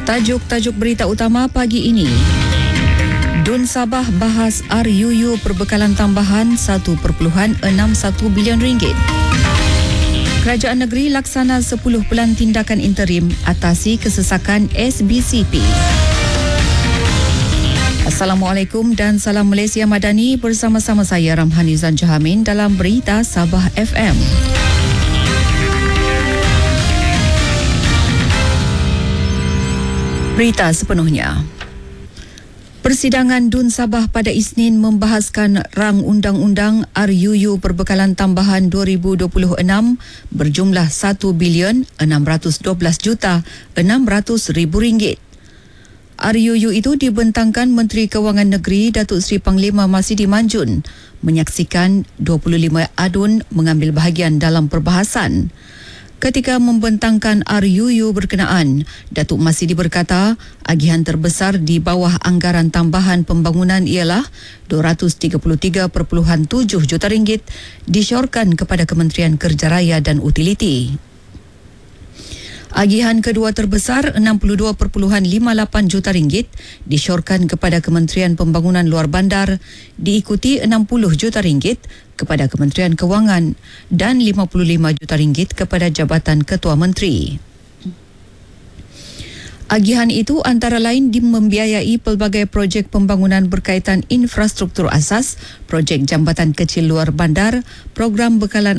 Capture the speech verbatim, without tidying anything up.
Tajuk-tajuk berita utama pagi ini. Dun Sabah bahas R U U perbekalan tambahan satu perpuluhan enam satu bilion ringgit. Kerajaan negeri laksana sepuluh pelan tindakan interim atasi kesesakan S B C P. Assalamualaikum dan salam Malaysia Madani, bersama-sama saya Ramhan Izan Jahamin dalam Berita Sabah F M. Berita sepenuhnya. Persidangan Dun Sabah pada Isnin membahaskan rang undang-undang R U U perbekalan tambahan dua ribu dua puluh enam berjumlah satu bilion enam ratus dua belas juta enam ratus ribu ringgit. R U U itu dibentangkan Menteri Kewangan Negeri Datuk Seri Panglima Masidi Manjun menyaksikan dua puluh lima adun mengambil bahagian dalam perbahasan. Ketika membentangkan R U U berkenaan, Datuk Masidi berkata agihan terbesar di bawah anggaran tambahan pembangunan ialah dua ratus tiga puluh tiga perpuluhan tujuh juta ringgit disyorkan kepada Kementerian Kerja Raya dan Utiliti. Agihan kedua terbesar enam puluh dua perpuluhan lima lapan juta ringgit disyorkan kepada Kementerian Pembangunan Luar Bandar, diikuti enam puluh juta ringgit kepada Kementerian Kewangan dan lima puluh lima juta ringgit kepada Jabatan Ketua Menteri. Agihan itu antara lain membiayai pelbagai projek pembangunan berkaitan infrastruktur asas, projek jambatan kecil luar bandar, program bekalan